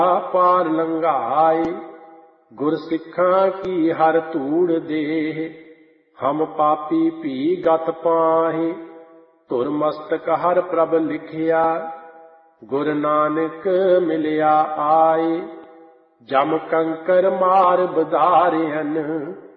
पार लंघाए। गुर सिखां की हर धूड़ देह, हम पापी भी गत पाहे। धुर मस्तक हर प्रभ लिखिया, गुर नानक मिलिया आए। जम कंकर मार बधारियन,